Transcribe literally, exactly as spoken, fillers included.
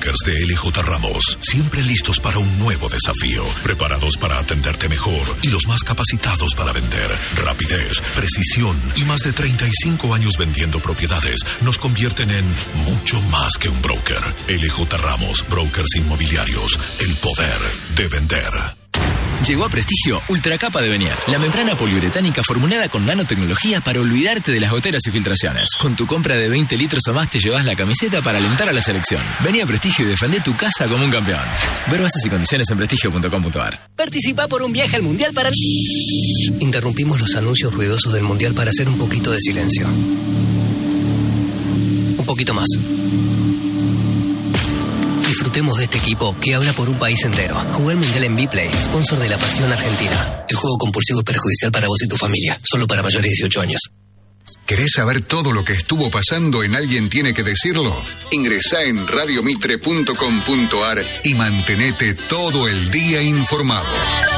brokers de L J Ramos, siempre listos para un nuevo desafío, preparados para atenderte mejor y los más capacitados para vender. Rapidez, precisión y más de treinta y cinco años vendiendo propiedades nos convierten en mucho más que un broker. L J Ramos, brokers inmobiliarios, el poder de vender. Llegó a Prestigio Ultracapa de Venier, la membrana poliuretánica formulada con nanotecnología para olvidarte de las goteras y filtraciones. Con tu compra de veinte litros o más te llevas la camiseta para alentar a la selección. Vení a Prestigio y defendé tu casa como un campeón. Ver bases y condiciones en prestigio punto com punto a r. Participa por un viaje al Mundial para... Interrumpimos los anuncios ruidosos del Mundial para hacer un poquito de silencio. Un poquito más. Disfrutemos de este equipo que habla por un país entero. Jugué el Mundial en B-Play, sponsor de la Pasión Argentina. El juego compulsivo es perjudicial para vos y tu familia. Solo para mayores de dieciocho años. ¿Querés saber todo lo que estuvo pasando en Alguien Tiene que Decirlo? Ingresá en radio mitre punto com punto a r y mantenete todo el día informado.